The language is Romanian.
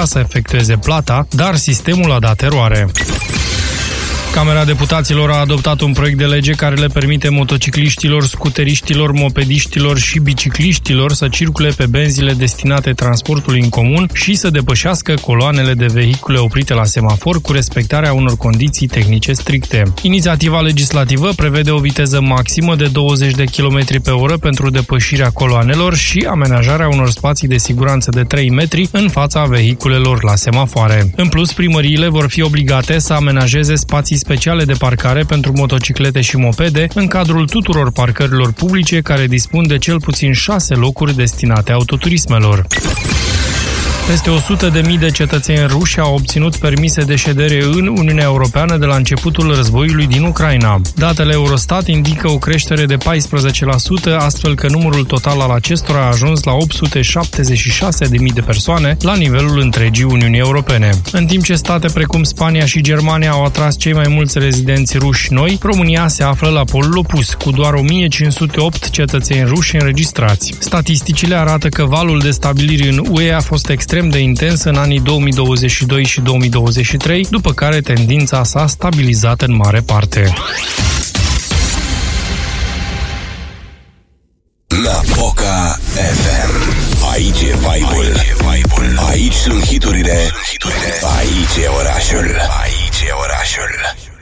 să efectueze plata, dar sistemul a dat eroare. Camera Deputaților a adoptat un proiect de lege care le permite motocicliștilor, scuteriștilor, mopediștilor și bicicliștilor să circule pe benzile destinate transportului în comun și să depășească coloanele de vehicule oprite la semafor cu respectarea unor condiții tehnice stricte. Inițiativa legislativă prevede o viteză maximă de 20 de km pe oră pentru depășirea coloanelor și amenajarea unor spații de siguranță de 3 metri în fața vehiculelor la semafoare. În plus, primăriile vor fi obligate să amenajeze spații speciale de parcare pentru motociclete și mopede în cadrul tuturor parcărilor publice care dispun de cel puțin 6 locuri destinate autoturismelor. Peste 100.000 de cetățeni ruși au obținut permise de ședere în Uniunea Europeană de la începutul războiului din Ucraina. Datele Eurostat indică o creștere de 14%, astfel că numărul total al acestora a ajuns la 876.000 de persoane la nivelul întregii Uniunii Europene. În timp ce state precum Spania și Germania au atras cei mai mulți rezidenți ruși noi, România se află la polul opus, cu doar 1508 cetățeni ruși înregistrați. Statisticile arată că valul de stabiliri în UE a fost extrem de intens în anii 2022 și 2023, după care tendința s-a stabilizat în mare parte. Napoca FM. Aici e vibe-ul. Aici sunt hiturile. Aici e orașul.